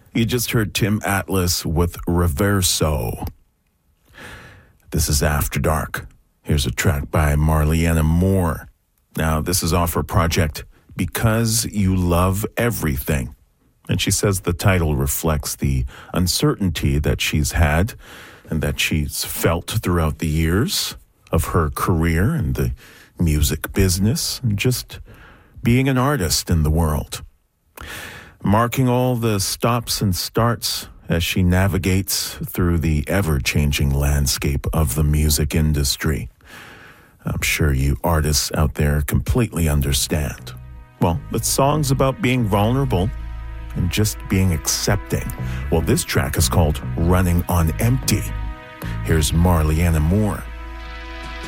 You just heard Tim Atlas with Reverso. This is After Dark. Here's a track by Marleyanna Moore. Now, this is off her project, Because You Love Everything. And she says the title reflects the uncertainty that she's had and that she's felt throughout the years of her career in the music business and just being an artist in the world. Marking all the stops and starts as she navigates through the ever-changing landscape of the music industry. I'm sure you artists out there completely understand. Well, it's songs about being vulnerable and just being accepting. Well, this track is called Running on Empty. Here's Marleyanna Moore.